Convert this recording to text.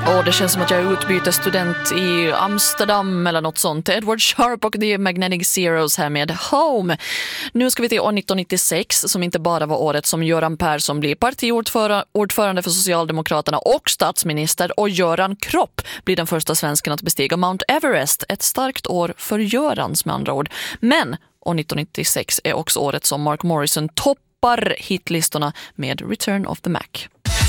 Och det känns som att jag är utbytesstudent i Amsterdam eller något sånt. Edward Sharpe och The Magnetic Zeros här med Home. Nu ska vi till år 1996 som inte bara var året som Göran Persson blir partiordförande för Socialdemokraterna och statsminister, och Göran Kropp blir den första svensken att bestiga Mount Everest. Ett starkt år för Görans med andra ord. Men år 1996 är också året som Mark Morrison toppar hitlistorna med Return of the Mac.